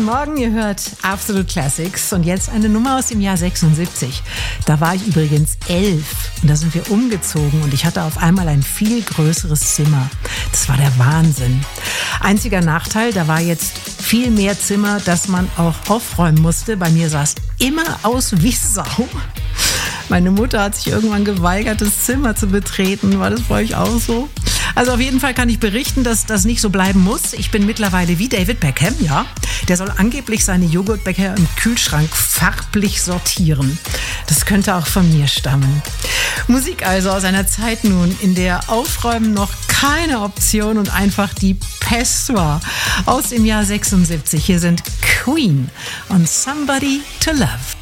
Morgen, ihr hört Absolute Classics und jetzt eine Nummer aus dem Jahr 76. Da war ich übrigens 11 und da sind wir umgezogen und ich hatte auf einmal ein viel größeres Zimmer. Das war der Wahnsinn. Einziger Nachteil, da war jetzt viel mehr Zimmer, dass man auch aufräumen musste. Bei mir sah es immer aus wie Sau. Meine Mutter hat sich irgendwann geweigert, das Zimmer zu betreten. War das bei euch auch so? Also auf jeden Fall kann ich berichten, dass das nicht so bleiben muss. Ich bin mittlerweile wie David Beckham, ja. Der soll angeblich seine Joghurtbecher im Kühlschrank farblich sortieren. Das könnte auch von mir stammen. Musik also aus einer Zeit nun, in der Aufräumen noch keine Option und einfach die Pest war. Aus dem Jahr 76. Hier sind Queen und Somebody to Love.